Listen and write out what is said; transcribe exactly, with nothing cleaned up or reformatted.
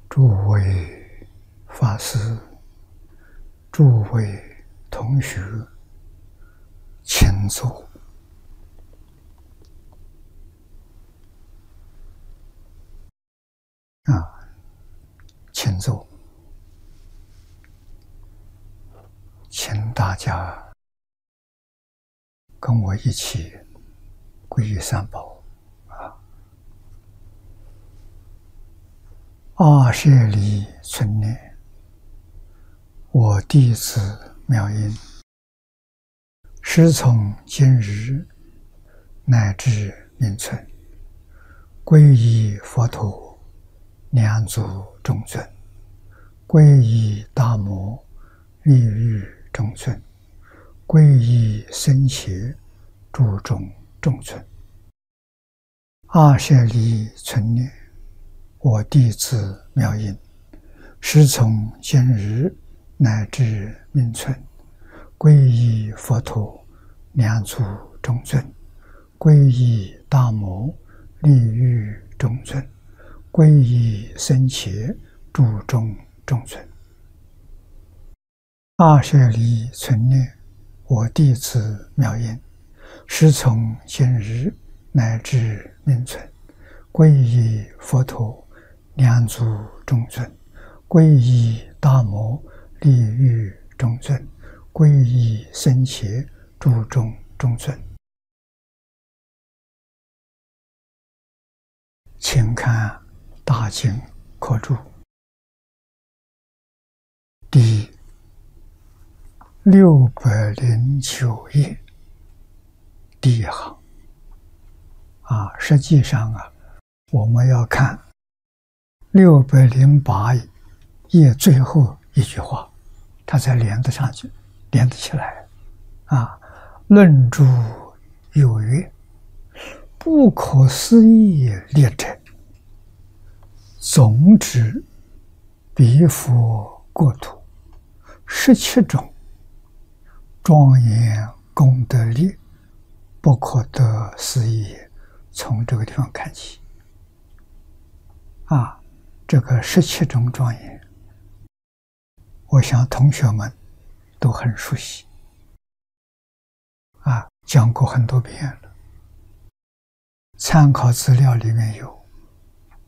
诸位法师、诸位同学，请坐。啊，请坐，请大家跟我一起皈依三宝。啊，阿舍离存念，我弟子妙音，师从今日乃至命存，皈依佛陀，两足中尊；皈依大摩，利欲中尊；皈依僧伽，注中中尊。阿舍离存念，我弟子妙音，师从今日乃至命存，皈依佛陀，两足中尊；皈依大摩，利欲中尊；皈依僧伽，注中中尊。阿舍离存念，我弟子妙音，师从今日乃至命存，皈依佛陀，两足中尊；皈依大摩，利欲中尊；皈依僧伽，注中中尊。请看大经课注第六百零九页第一行。啊，实际上啊，我们要看六百零八页最后一句话，它才连得上去，连得起来。啊，论著有曰：不可思议列者，总指彼佛国土十七种庄严功德力，不可得思议也。从这个地方看起，啊，这个十七种庄严，我想同学们都很熟悉，啊，讲过很多遍了。参考资料里面有